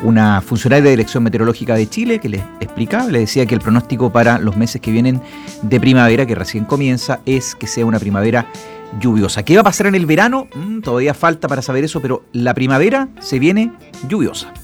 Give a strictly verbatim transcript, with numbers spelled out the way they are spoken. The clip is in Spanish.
una funcionaria de Dirección Meteorológica de Chile que les explicaba, le decía que el pronóstico para los meses que vienen de primavera, que recién comienza, es que sea una primavera lluviosa. ¿Qué va a pasar en el verano? Mm, todavía falta para saber eso, pero la primavera se viene lluviosa.